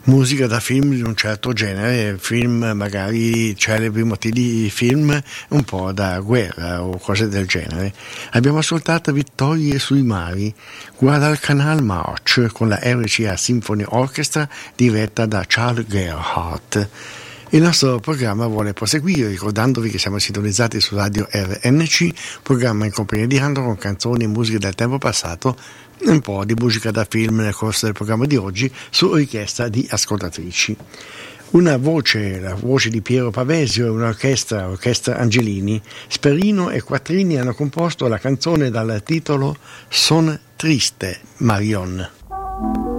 musica da film di un certo genere, film magari celebri motivi di film un po' da guerra o cose del genere. Abbiamo ascoltato Vittorie sui mari, Guadalcanal March con la RCA Symphony Orchestra diretta da Charles Gerhardt. Il nostro programma vuole proseguire ricordandovi che siamo sintonizzati su Radio RNC, programma in compagnia di Ando con canzoni e musiche del tempo passato, un po' di musica da film nel corso del programma di oggi su richiesta di ascoltatrici. La voce di Piero Pavesio e un'orchestra, Orchestra Angelini, Sperino e Quattrini hanno composto la canzone dal titolo Son triste, Marion.